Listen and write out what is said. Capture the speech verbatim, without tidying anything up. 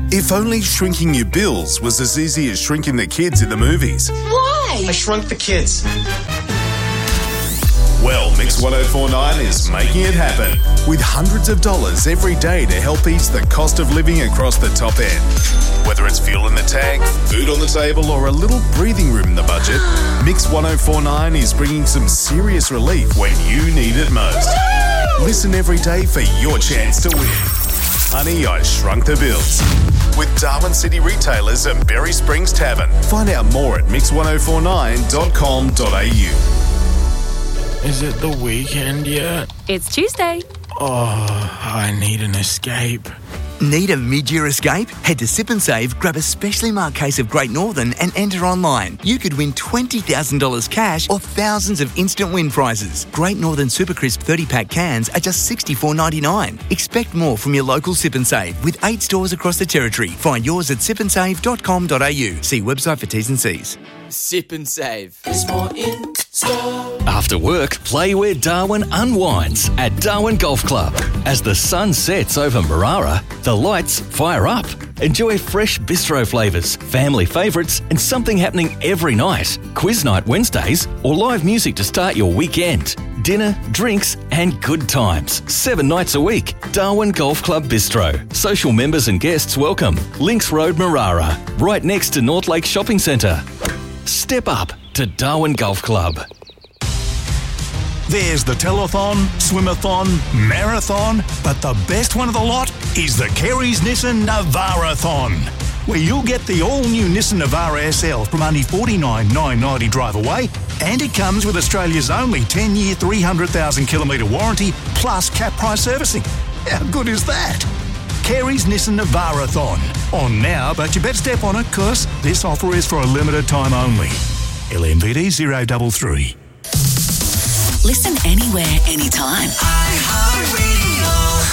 If only shrinking your bills was as easy as shrinking the kids in the movies. Why? I shrunk the kids. Well, Mix one oh four point nine is making it happen with hundreds of dollars every day to help ease the cost of living across the top end. Whether it's fuel in the tank, food on the table, or a little breathing room in the budget, Mix one oh four point nine is bringing some serious relief when you need it most. Listen every day for your chance to win. Honey, I Shrunk the Bills. With Darwin City Retailers and Berry Springs Tavern. Find out more at mix one oh four nine dot com dot a u. Is it the weekend yet? It's Tuesday. Oh, I need an escape. Need a mid-year escape? Head to Sip and Save, grab a specially marked case of Great Northern and enter online. You could win twenty thousand dollars cash or thousands of instant win prizes. Great Northern Super Crisp thirty-pack cans are just sixty-four ninety-nine. Expect more from your local Sip and Save with eight stores across the territory. Find yours at sip and save dot com dot a u. See website for T's and C's. Sip and Save. There's more in store. After work, play where Darwin unwinds at Darwin Golf Club. As the sun sets over Marara, the lights fire up. Enjoy fresh bistro flavours, family favourites, and something happening every night. Quiz night Wednesdays or live music to start your weekend. Dinner, drinks, and good times. Seven nights a week. Darwin Golf Club Bistro. Social members and guests welcome. Links Road, Marara. Right next to North Lake Shopping Centre. Step up to Darwin Golf Club. There's the telethon, swimathon, marathon, but the best one of the lot is the Kerry's Nissan Navara-thon, where you'll get the all-new Nissan Navara S L from only forty-nine thousand nine hundred ninety drive away, and it comes with Australia's only ten-year, three hundred thousand kilometre warranty plus cap price servicing. How good is that? Kerry's Nissan Navara-thon. On now, but you better step on it because this offer is for a limited time only. L M V D zero three three. Listen anywhere, anytime.